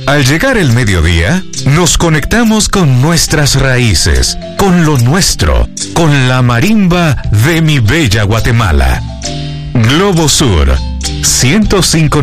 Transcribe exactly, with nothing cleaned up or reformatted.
Al llegar el mediodía, nos conectamos con nuestras raíces, con lo nuestro, con la marimba de mi bella Guatemala. Globo Sur, ciento cinco